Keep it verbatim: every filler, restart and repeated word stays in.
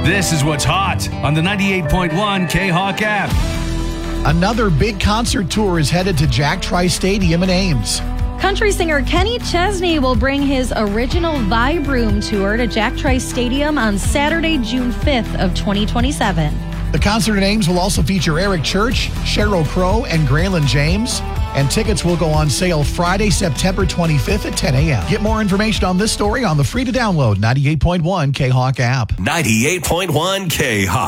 This is what's hot on the ninety-eight point one K-Hawk app. Another big concert tour is headed to Jack Trice Stadium in Ames. Country singer Kenny Chesney will bring his original Vibe Room tour to Jack Trice Stadium on Saturday, June fifth of twenty twenty-seven. The concert in Ames will also feature Eric Church, Sheryl Crow, and Graylin James. And tickets will go on sale Friday, September twenty-fifth at ten a.m. Get more information on this story on the free-to-download ninety-eight point one K-Hawk app. ninety-eight point one K-Hawk.